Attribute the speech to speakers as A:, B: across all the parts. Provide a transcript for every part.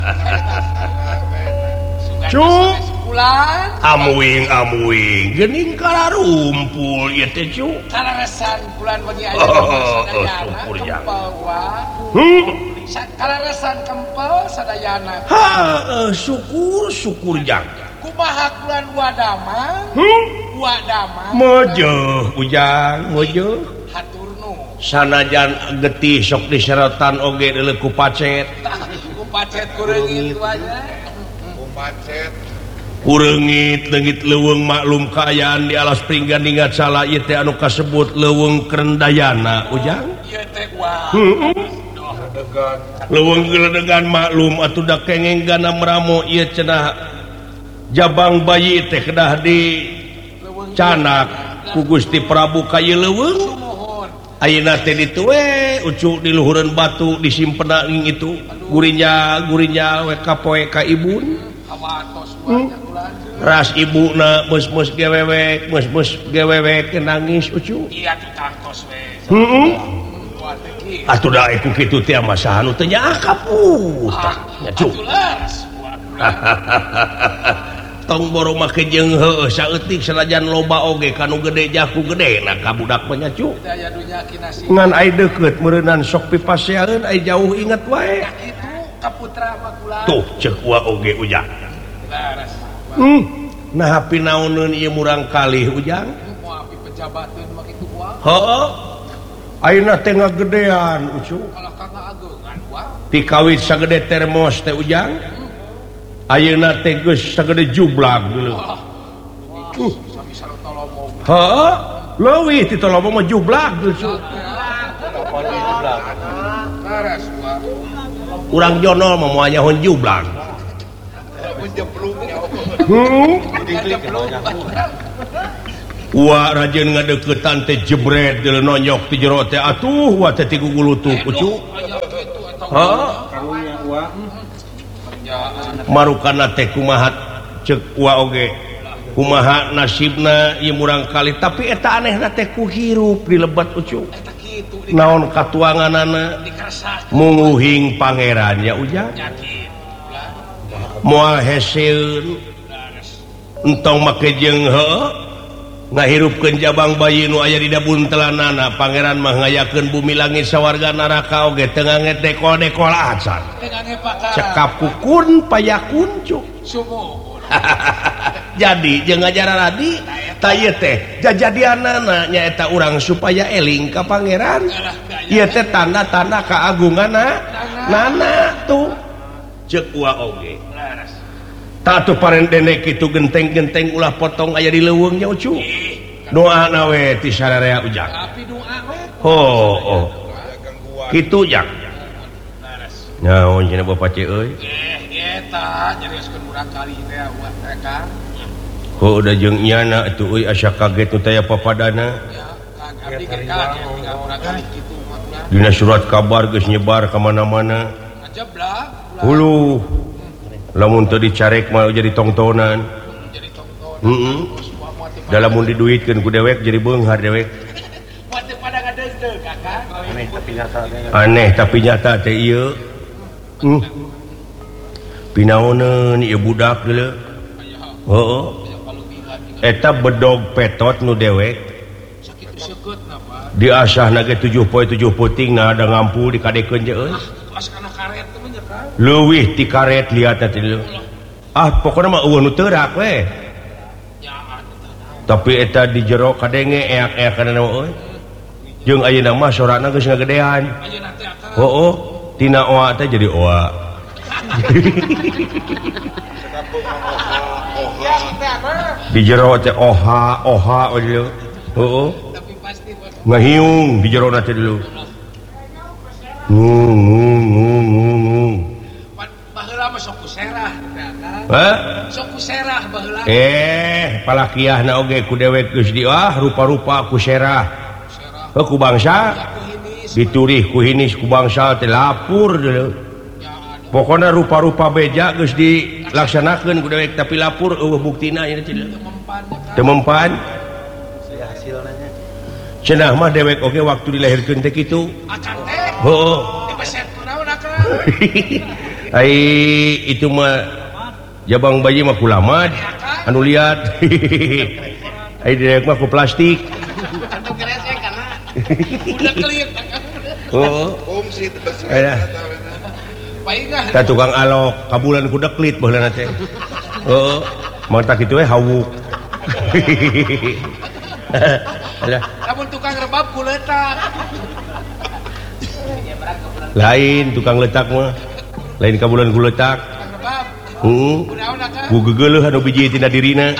A: Cuk amuing gening kala rumpul ieu teh Cuk.
B: Kalaresan bulan bagi aya
A: syukur jang.
B: Kalaresan kempel sadayana.
A: Syukur jang.
B: Kumaha bulan wadama? Wadama.
A: Mojeuh ujang, mojeuh.
B: Haturnu.
A: Sanajan getih sok diserotan oge deuleu ku pacet.
B: Ku pacet kureungit aja.
C: Ku pacet.
A: Kureungit leungit leuweung maklum kaayaan di alas pinggan ingat salah ieu teh anu kasebut leuweung Kerendayana ujang.
B: Ieu teh wah.
A: Leuweung geledegan maklum atuh da kengeng gana meramo ieu cenah jabang bayi teh kedah di canak ku Gusti Prabu ka ieu leuweung. Ayeuna teh ditu we ucuk di luhureun batu disimpenna itu gurinya we kapoe ka ibun. Ras ibuna mus-mus gewewek nangis ucuk.
B: Iya ditangkos we.
A: Atuh da ku kitu teh mah saha nu teu nyaah kaput. Nya Cuk. Tong boro make jeung heueuh saeutik sanajan loba oge kanu gede jaku gedena ka budak mah nya Cuk. Ngan ai deukeut meureunan sok pipaseaeun ai jauh inget wae.
B: Kitu ka putra mah kula.
A: Tuh ceuk wa oge ujang. Nah pinaoneun ieu murang kalih ujang.
B: Moal pejabateun mah kitu wah.
A: Heueuh. Ayeuna teh ngagedean ucuk.
B: Kalau kagak ageungan wah.
A: Ti kawit sagede termos teh ujang. Ayeuna teh geus sagede jublag geuleuh.
B: Sami sarotolomo.
A: Heueuh. Leuwih ti tolomo mah jublag ucuk.
B: Laras wah.
A: Urang jonol mah moal nyahoan jublag. Wah rajen ngadeuketan teh jebret deuleu nonyok ti jero teh atuh wa teh ti gugulutuk ucuk. Heuh. Marukana teh kumaha ceuk wa oge. Kumaha nasibna ieu murang kali tapi eta anehna teh ku hirup di lebat ucuk. Naon katuanganana munguhing pangeran ya ujang. Moal heseun entong make jeung heueuh ngahirupkeun jabang bayi nu aya di dabuntelanana pangeran mah ngayakeun bumi langit sawarga neraka oge teu ngedekol-dekol acan cekap kukun payakun Cuk. Jadi jeung ngajaran radi ta ieu teh jajadianana nyaeta urang supaya eling ka pangeran ieu teh tanda-tanda kaagunganna nana tuh ceuk wa oge. Tatu parendene kitu genteng-genteng ulah potong aya di leuweungnya ucuk. Doana we ti sararea ujang.
B: Tapi doa we.
A: Oh. Kitu jang. Nyaon cenah Bapak Ceu euy.
B: Eta nyarioskeun urang kali teh buat mereka.
A: Udah jeung nyana atuh euy asa kaget nu teh papadana.
B: Ya, abdi ge kaget tinggal urang kali kitu mah.
A: Dina surat kabar geus nyebar ka mana-mana.
B: Ngajeblak.
A: Huluh. Lamun teu dicarek mah jadi tongtonan.
B: Jadi tongton.
A: Da lamun diduitkeun ku dewek jadi beunghar dewek.
B: Teu pada ngadeug Kakak.
A: Aneh tapi nyata teh ieu. Pinaoneun ieu budak geuleuh. Heueuh. Eta bedog petot nu dewek.
B: Sakitu seukeutna Pak.
A: Diasahna ge 7 poe 7 puting na ada ngampul dikadekeun je euy.
B: Pas kana karet teh mah Kak.
A: Leuwih ti karet lihatna teh leuh. Pokona mah eueuh nu teurak we. Tapi eta di jero kadenge eak-eakan na euy. Jeung ayeuna mah sorana geus ngagedean.
B: Ayeuna teh Kak.
A: Heueuh, tina oa teh jadi oa. Di jero teh oha we. Heueuh.
B: Tapi pasti
A: Ngahiung di jero na teh dulu. Ngung.
B: Baheula mah sok kuserah Kak.
A: Hah?
B: Sok kuserah baheula.
A: Palakiahna oge ku dewek geus di rupa-rupa ku serah. Heuh ku bangsa. Diturih ku hinis ku bangsa teh lapur deuleu. Pokona rupa-rupa beja geus dilaksanakeun ku dewek tapi lapur eueuh buktina ieu teh. Teu mempan.
C: Hasilna nya.
A: Cenah mah dewek oge waktu dilahirkeun teh kitu.
B: Acan teh.
A: Heueuh.
B: Dibeset kunaon Kak?
A: itu mah jabang bayi mah kulamad anu lihat ai direk mah ku plastik
B: udah kelit
C: Fungsi terus.
B: paingan
A: ta tukang alok kabulan ku deklit baheula teh mantap kitu we hawuk alah
B: namun tukang rebab kuletak
A: lain tukang letak mah lain kabulan ku letak
B: tukang rebab udah kan
A: ku gegeuleuh anu biji tina dirina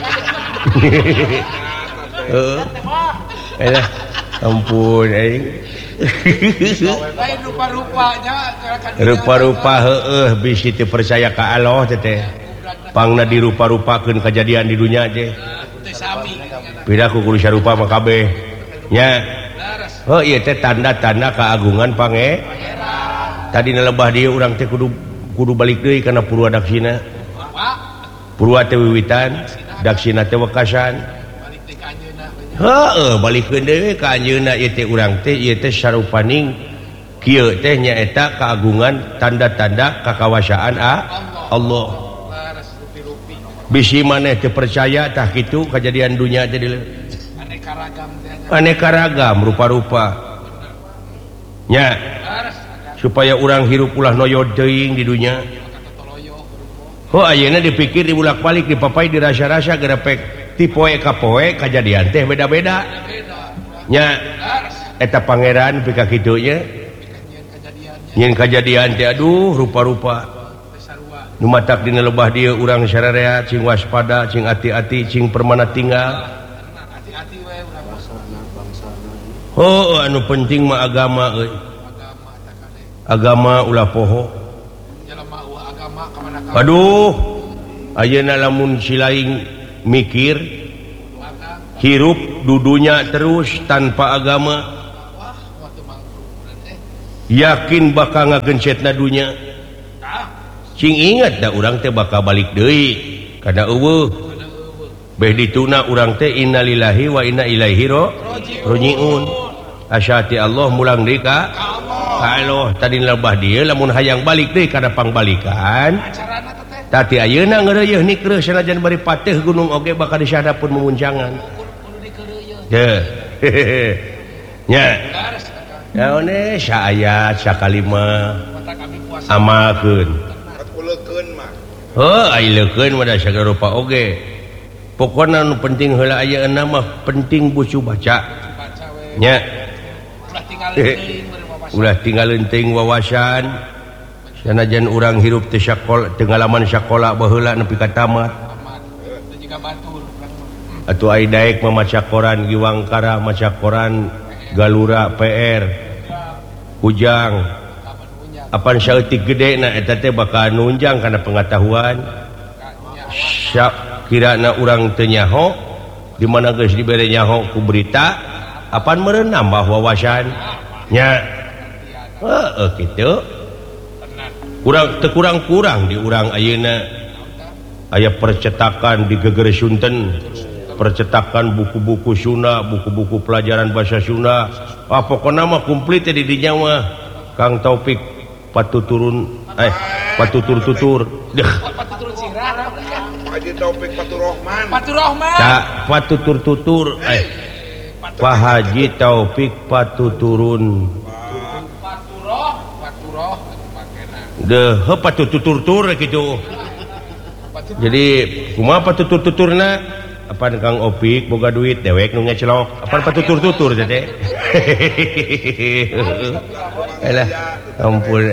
A: alah ampun aing
B: lain rupa-rupanya
A: rupa-rupa heueuh bisi teu percaya ka Allah teh pangna dirupa-rupakeun kejadian di dunya teh
B: teh sami
A: pira ku kudu sarupa mah kabeh nya ieu teh tanda-tanda keagungan pange tadi lebah dieu urang teh kudu balik deui kana purwa daksina purwa teh wiwitan daksina teh wekasan
B: balik teh ka anjeunna
A: balikeun deui ka anjeunna ieu teh urang teh ieu teh sarupaning kieu teh nyaeta keagungan tanda-tanda kakawasaan Allah bisi maneh teu percaya tah kitu kejadian dunya teh aneka ragam rupa-rupa nya supaya urang hirup ulah noyod teuing di dunya ayeuna dipikir dibulak-balik dipapai dirasa-rasa gerepek ti poe ka poe kejadian teh beda-beda nya eta pangeran pika kitu nya nyen kejadian teh aduh rupa-rupa nu matak dina lebah dieu urang sararea cing waspada cing ati-ati cing permana tinggal anu penting mah agama euy agama ulah poho aduh ayeuna lamun silaing mikir hirup dudunya terus tanpa agama yakin bakal ngagencetna dunya cing ingat da urang teh bakal balik deui kana eueuh beh dituna urang teh innalillahi wa inna ilaihi rajiun asyati Allah mulang deui ka Allah tadi lebah dieu lamun hayang balik deui kana pangbalikan tadi ayeuna ngeureuyeuh nikreuh sanajan bari pateuh gunung oge bakal disadapun mumuncangan teu nya naon saayat sakalima amalkeun
C: Kulekeun mah.
A: Ailekeun mah da sagala rupa oge. Pokona nu penting heula ayeuna mah penting bucu baca. Nya. Ulah tinggalin teuing wawasan. Sanajan urang hirup teu sakola, teu ngalaman sakola baheula nepi ka tamat. Atuh ai daek mah maca koran Giwangkara, maca koran Galura PR. Ujang apan saeutik gedena eta teh bakal nunjang kana pengetahuan kirana urang teu nyaho di mana geus dibere nyaho ku berita apan meureun nambah wawasan nya kitu kurang teu kurang-kurang di urang ayeuna aya percetakan di Geger Sunten percetakan buku-buku Sunda buku-buku pelajaran bahasa Sunda pokona mah komplit di dinya mah Kang Taufik patutur deh
C: Haji Taufik Faturrahman.
A: tak patutur Pak Haji Taufik patuturun deh patutur gitu jadi kumaha patutur-tuturna apaan Kang Opik boga duit dewek nu ngecelok apaan patutur-tutur teh elah ampun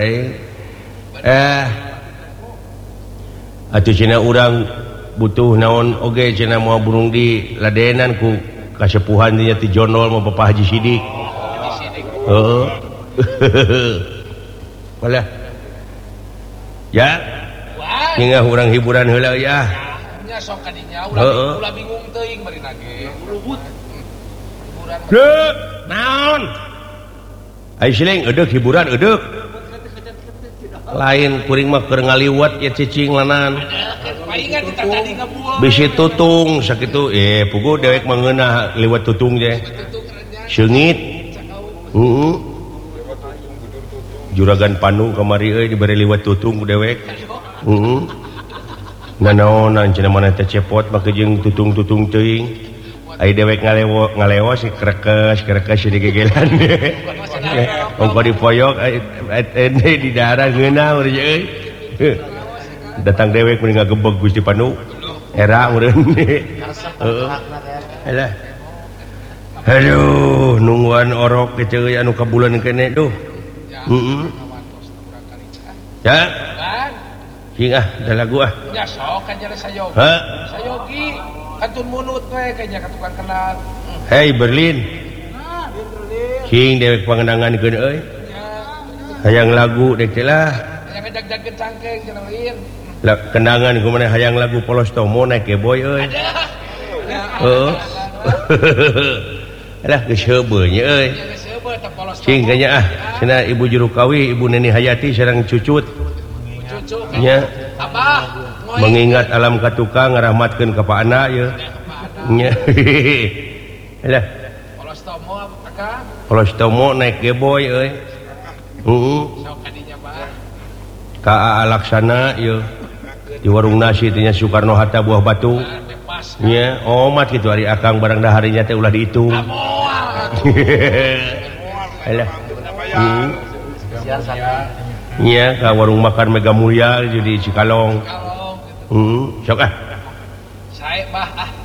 A: atuh cenah urang butuh naon oge cenah moal burung di ladenan ku kasepuhan nya ti Jonol mah Bapak Haji Sidik heeh malah ya hingga urang hiburan heula ya
B: nya sok ka dinya ulah bingung teuing bari nage lubut
A: hiburan naon ai sileng eudeuh hiburan eudeuh lain kuring mah keur ngaliwat ya cicing lanan
B: paingan kita tadi ngabual
A: bisi tutung sakitu puguh dewek mangeunah liwat tutung teh seungit juragan Panu kamari diberi liwat tutung dewek nanaonan cenah mana teh cepot make jeung tutung-tutung teuing ai dewek ngalewo si krekes di gegelan ongko dipoyok ende di daerah ngeunah urang euy datang dewek mending ngagebeg Gusti Panu era urang heeh alah aduh nungguan orok keceuy anu kabulan kene duh ya sing da lagu
B: ya sok kan jare sayogi sayogi kantun munut we kayaknya ka tukang kenal
A: hei Berlin sing dewek pangenangankeun euy hayang lagu dek teh lah
B: hayang ngajak-jak cangkeng cenah lain
A: kenangan kumaha hayang lagu Polos Tomo naik ke boy euy heeh alah geus heubeul nya euy cing kayaknya cenah ibu juru kawi ibu Neni Hayati sareng cucut nya
B: abah
A: mengingat alam katuka ngarahmatkeun ka Pak Ana ye nya alah Polos Tomo naik ke boy euy
B: sok kadinya Pak
A: ka Laksana ye di warung nasi teh nya Soekarno Hatta Buah Batu nya omat kitu ari akang barang daharinya teh ulah dihitung alah nya ka warung makan Mega Mulia jadi Cikalong sok
B: sae bah